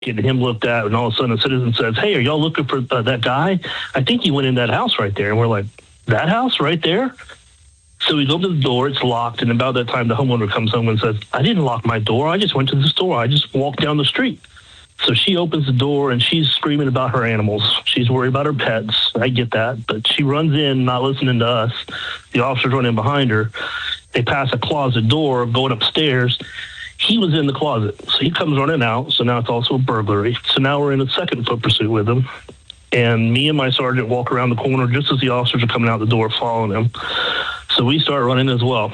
getting him looked at, and all of a sudden a citizen says, "Hey, are y'all looking for that guy? I think he went in that house right there." And we're like, "That house right there?" So we go to the door, it's locked, and about that time the homeowner comes home and says, "I didn't lock my door, I just went to the store, I just walked down the street." So she opens the door and she's screaming about her animals. She's worried about her pets. I get that, but she runs in, not listening to us. The officers run in behind her. They pass a closet door going upstairs. He was in the closet, so he comes running out. So now it's also a burglary. So now we're in a second foot pursuit with him. And me and my sergeant walk around the corner just as the officers are coming out the door following him. So we start running as well.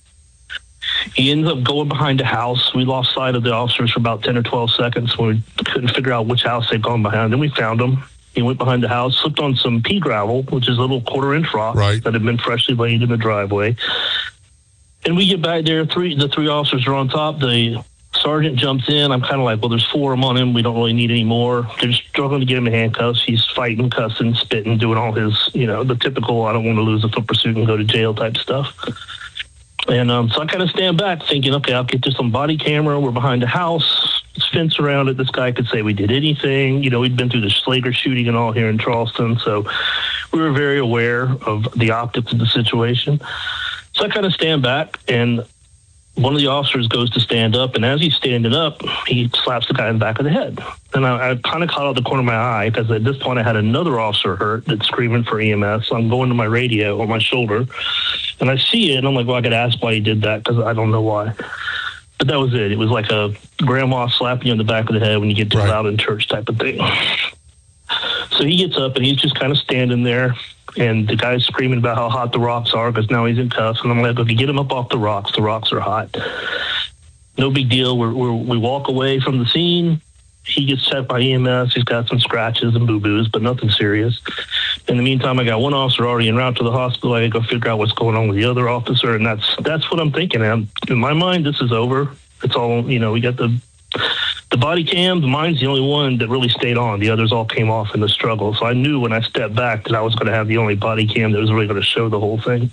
He ends up going behind the house. We lost sight of the officers for about 10 or 12 seconds when we couldn't figure out which house they'd gone behind. Then we found him. He went behind the house, slipped on some pea gravel, which is a little quarter-inch rock that had been freshly laid in the driveway. And we get back there. The three officers are on top. The sergeant jumps in. I'm kind of like, well, there's 4 of them on him. We don't really need any more. They're struggling to get him in handcuffs. He's fighting, cussing, spitting, doing all his, the typical, I don't want to lose a foot pursuit and go to jail type stuff. And so I kind of stand back thinking, okay, I'll get this on body camera. We're behind the house. There's fence around it. This guy could say we did anything. We'd been through the Slager shooting and all here in Charleston. So we were very aware of the optics of the situation. So I kind of stand back, and one of the officers goes to stand up, and as he's standing up, he slaps the guy in the back of the head. And I kind of caught out the corner of my eye, because at this point I had another officer hurt that's screaming for EMS. So I'm going to my radio on my shoulder, and I see it, and I'm like, well, I got to ask why he did that, because I don't know why. But that was it. It was like a grandma slapping you in the back of the head when you get too loud in church type of thing. So he gets up, and he's just kind of standing there. And the guy's screaming about how hot the rocks are because now he's in cuffs. And I'm like, okay, get him up off the rocks. The rocks are hot. No big deal. We walk away from the scene. He gets checked by EMS. He's got some scratches and boo-boos, but nothing serious. In the meantime, I got one officer already en route to the hospital. I got to go figure out what's going on with the other officer. And that's what I'm thinking. And in my mind, this is over. It's all, we got the body cams. Mine's the only one that really stayed on. The others all came off in the struggle. So I knew when I stepped back that I was going to have the only body cam that was really going to show the whole thing.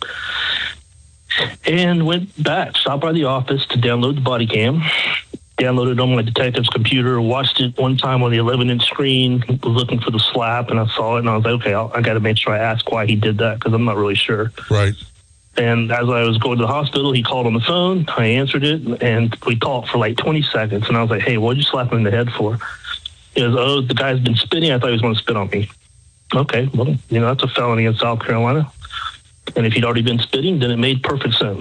And went back, stopped by the office to download the body cam. Downloaded it on my detective's computer, watched it one time on the 11-inch screen, was looking for the slap, and I saw it, and I was like, okay, I got to make sure I ask why he did that, because I'm not really sure. Right. And as I was going to the hospital, he called on the phone. I answered it, and we talked for like 20 seconds. And I was like, hey, what'd you slap him in the head for? He goes, oh, the guy's been spitting. I thought he was going to spit on me. Okay, well, that's a felony in South Carolina. And if he'd already been spitting, then it made perfect sense.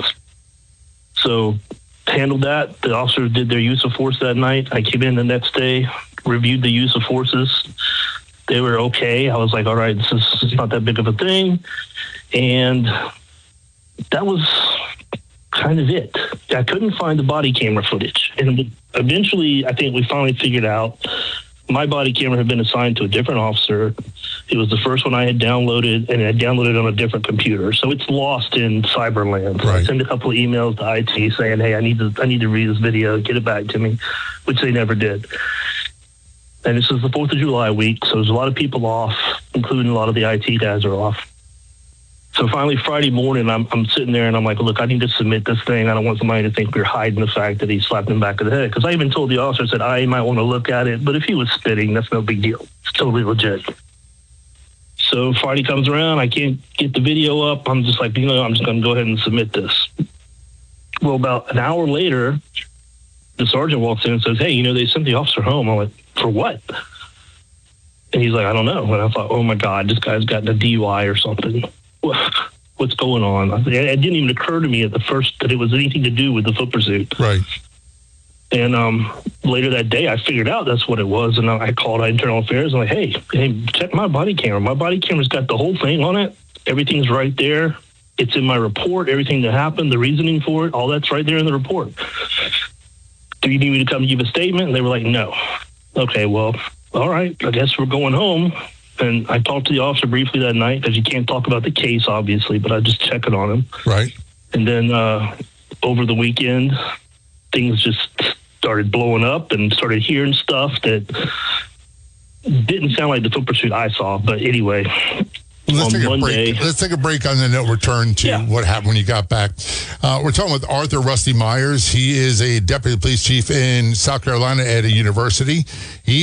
So handled that. The officers did their use of force that night. I came in the next day, reviewed the use of forces. They were okay. I was like, all right, this is not that big of a thing. And that was kind of it. I couldn't find the body camera footage. And eventually, I think we finally figured out my body camera had been assigned to a different officer. It was the first one I had downloaded, and I downloaded on a different computer. So it's lost in cyberland. So I sent a couple of emails to IT saying, hey, I need to read this video, get it back to me, which they never did. And this is the 4th of July week, so there's a lot of people off, including a lot of the IT guys are off. So finally, Friday morning, I'm sitting there, and I'm like, look, I need to submit this thing. I don't want somebody to think we're hiding the fact that he slapped him back of the head. Because I even told the officer, I said, I might want to look at it, but if he was spitting, that's no big deal. It's totally legit. So Friday comes around, I can't get the video up. I'm just like, I'm just going to go ahead and submit this. Well, about an hour later, the sergeant walks in and says, hey, they sent the officer home. I'm like, for what? And he's like, I don't know. And I thought, oh, my God, this guy's gotten a DUI or something. What's going on? It didn't even occur to me at the first that it was anything to do with the foot pursuit. Right. And later that day, I figured out that's what it was. And I called Internal Affairs. I'm like, hey, check my body camera. My body camera's got the whole thing on it. Everything's right there. It's in my report. Everything that happened, the reasoning for it, all that's right there in the report. Do you need me to come give a statement? And they were like, no. Okay, well, all right. I guess we're going home. And I talked to the officer briefly that night, because you can't talk about the case, obviously, but I just check it on him. Right. And then over the weekend, things just started blowing up, and started hearing stuff that didn't sound like the foot pursuit I saw. But anyway, Let's take a Monday. break. Let's take a break on the note. Return to what happened when you got back. We're talking with Arthur Rusty Myers. He is a deputy police chief in South Carolina at a university. He